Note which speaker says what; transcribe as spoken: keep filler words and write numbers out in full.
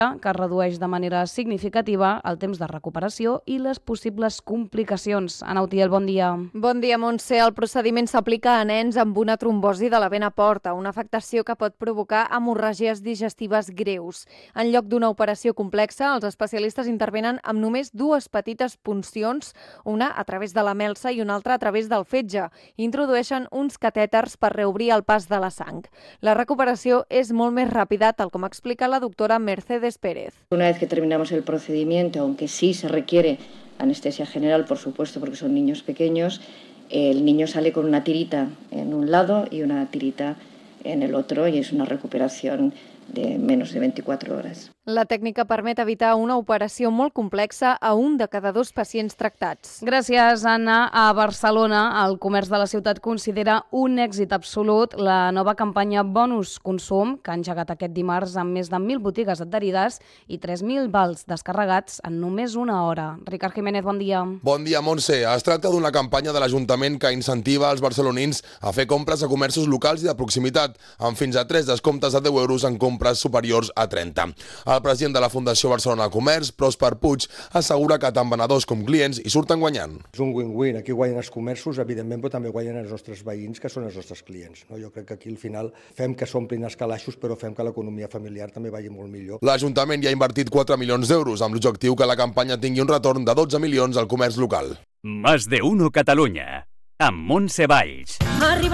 Speaker 1: que redueix de manera significativa el temps de recuperació i les possibles complicacions. Ana Utiel, bon dia.
Speaker 2: Bon dia, Montse. El procediment s'aplica a nens amb una trombosi de la vena porta, una afectació que pot provocar hemorràgies digestives greus. En lloc d'una operació complexa, els especialistes intervenen amb només dues petites puncions, una a través de la melsa i una altra a través del fetge. Introdueixen uns catèters per reobrir el pas de la sang. La recuperació és molt més ràpida, tal com explica la doctora Mercedes Pérez.
Speaker 3: Una vez que terminamos el procedimiento, aunque sí se requiere anestesia general, por supuesto, porque son niños pequeños, el niño sale con una tirita en un lado y una tirita en el otro y es una recuperación de menos de veinticuatro horas.
Speaker 2: La tècnica permet evitar una operació molt complexa a un de cada dos pacients tractats.
Speaker 1: Gràcies, Anna. A Barcelona, el comerç de la ciutat considera un èxit absolut la nova campanya Bonus Consum, que ha engegat aquest dimarts amb més de mil botigues adherides i tres mil vals descarregats en només una hora. Ricard Jiménez, bon dia.
Speaker 4: Bon dia, Montse. Es tracta d'una campanya de l'Ajuntament que incentiva els barcelonins a fer compres a comerços locals i de proximitat, amb fins a tres descomptes de deu euros en compres superiors a trenta. El president de la Fundació Barcelona Comerç, Pròsper Puig, assegura que tant venedors com clients hi surten guanyant.
Speaker 5: És un win-win. Aquí guanyen els comerços, evidentment, però també guanyen els nostres veïns, que són els nostres clients. No? Jo crec que aquí al final fem que s'omplin els calaixos, però fem que l'economia familiar també vagi molt millor.
Speaker 4: L'Ajuntament ja ha invertit quatre milions d'euros, amb l'objectiu que la campanya tingui un retorn de dotze milions al comerç local.
Speaker 6: Más de uno Catalunya, amb Montse Valls.